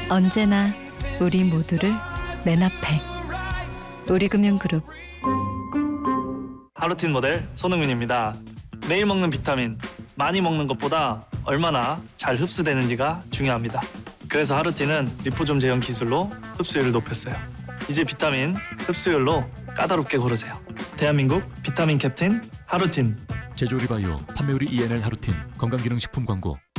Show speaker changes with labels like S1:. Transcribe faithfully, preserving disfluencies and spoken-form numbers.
S1: 언제나 우리 모두를 맨 앞에. 우리금융그룹.
S2: 하루틴 모델 손흥민입니다. 매일 먹는 비타민, 많이 먹는 것보다 얼마나 잘 흡수되는지가 중요합니다. 그래서 하루틴은 리포좀 제형 기술로 흡수율을 높였어요. 이제 비타민 흡수율로 까다롭게 고르세요. 대한민국 비타민 캡틴 하루틴.
S3: 제조리바이오 판매우리 이엔엘 하루틴 건강기능식품 광고.